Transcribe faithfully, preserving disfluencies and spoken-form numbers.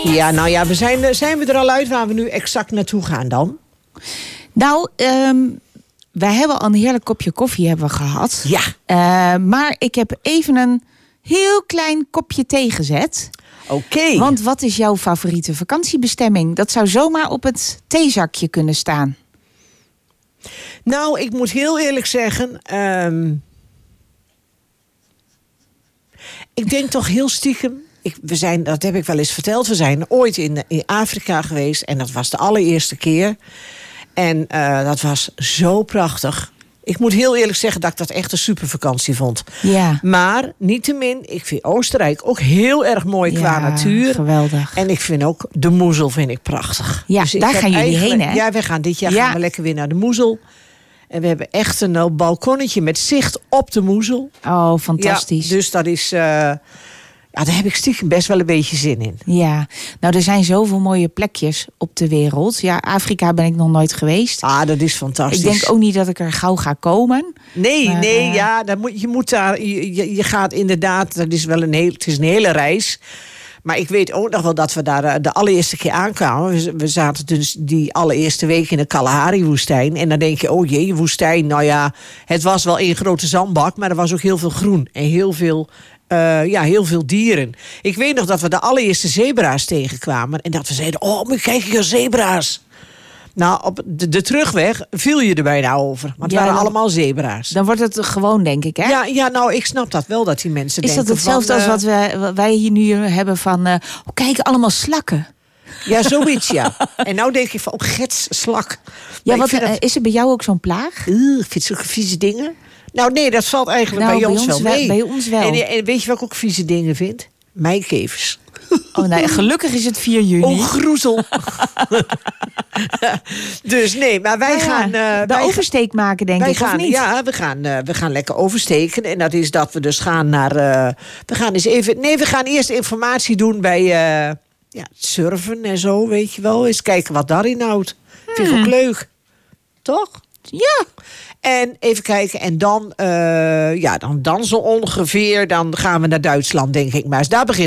Ja, nou ja, we zijn, zijn we er al uit waar we nu exact naartoe gaan dan? Nou, um, wij hebben al een heerlijk kopje koffie hebben we gehad. Ja. Uh, maar ik heb even een heel klein kopje thee gezet. Oké. Okay. Want wat is jouw favoriete vakantiebestemming? Dat zou zomaar op het theezakje kunnen staan. Nou, ik moet heel eerlijk zeggen... Um, ik denk toch heel stiekem... Ik, we zijn, dat heb ik wel eens verteld. We zijn ooit in, in Afrika geweest. En dat was de allereerste keer. En uh, dat was zo prachtig. Ik moet heel eerlijk zeggen dat ik dat echt een supervakantie vond. Ja. Maar niettemin, ik vind Oostenrijk ook heel erg mooi qua ja, natuur. Geweldig. En ik vind ook de Moezel vind ik prachtig. Ja, dus daar gaan jullie heen, hè? Ja, we gaan dit jaar ja. gaan we lekker weer naar de Moezel. En we hebben echt een uh, balkonnetje met zicht op de Moezel. Oh, fantastisch. Ja, dus dat is... Uh, Ja, daar heb ik stiekem best wel een beetje zin in. Ja, nou er zijn zoveel mooie plekjes op de wereld. Ja, Afrika ben ik nog nooit geweest. Ah, dat is fantastisch. Ik denk ook niet dat ik er gauw ga komen. Nee, maar, nee, uh... ja, dan moet, je moet daar, je, je gaat inderdaad, dat is wel een heel, het is een hele reis. Maar ik weet ook nog wel dat we daar de allereerste keer aankwamen. We, we zaten dus die allereerste week in de Kalahari-woestijn. En dan denk je, oh jee, woestijn. Nou ja, het was wel één grote zandbak, maar er was ook heel veel groen en heel veel... Uh, ja, heel veel dieren. Ik weet nog dat we de allereerste zebra's tegenkwamen. En dat we zeiden, oh, maar kijk hier, zebra's. Nou, op de, de terugweg viel je er bijna over. Want het ja, waren dan, allemaal zebra's. Dan wordt het gewoon, denk ik, hè? Ja, ja, nou, ik snap dat wel, dat die mensen Is denken... Is dat hetzelfde van, als wat, we, wat wij hier nu hebben van... Uh, oh, kijk, allemaal slakken. Ja, zoiets, ja. En nou denk je van, oh, gets, slak. Ja, wat, dat... Is er bij jou ook zo'n plaag? Uh, ik vind zulke vieze dingen. Nou, nee, dat valt eigenlijk nou, bij, bij ons, ons wel mee. Bij ons wel. En, en weet je wat ik ook vieze dingen vind? Mijnkevers. Oh, nee, gelukkig is het vier juni. Oh, groezel. Dus nee, maar wij nou ja, gaan... Uh, de wij oversteek maken, denk wij ik, gaan, of niet? Ja, we gaan, uh, we gaan lekker oversteken. En dat is dat we dus gaan naar... Uh, we gaan eens even... Nee, we gaan eerst informatie doen bij... Uh, ja, surfen en zo, weet je wel. Eens kijken wat daarin houdt. Hmm. Vind ik ook leuk. Toch? Ja. En even kijken, en dan, uh, ja, dan, dan zo ongeveer... dan gaan we naar Duitsland, denk ik. Maar als daar begint